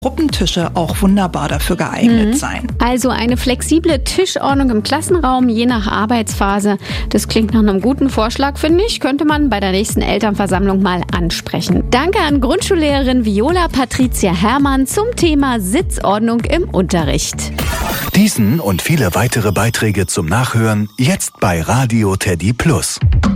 Gruppentische auch wunderbar dafür geeignet sein. Also eine flexible Tischordnung im Klassenraum, je nach Arbeitsphase. Das klingt nach einem guten Vorschlag, finde ich. Könnte man bei der nächsten Elternversammlung mal ansprechen. Danke an Grundschullehrerin Viola Patricia Herrmann zum Thema Sitzordnung im Unterricht. Diesen und viele weitere Beiträge zum Nachhören jetzt bei Radio Teddy Plus.